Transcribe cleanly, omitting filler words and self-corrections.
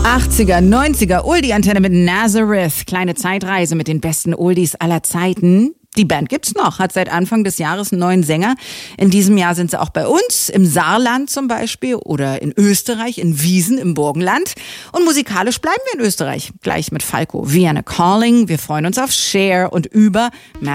80er, 90er, Oldie-Antenne mit Nazareth. Kleine Zeitreise mit den besten Oldies aller Zeiten. Die Band gibt's noch, hat seit Anfang des Jahres einen neuen Sänger. In diesem Jahr sind sie auch bei uns, im Saarland zum Beispiel oder in Österreich, in Wiesen im Burgenland. Und musikalisch bleiben wir in Österreich. Gleich mit Falco, Vienna Calling. Wir freuen uns auf Cher und über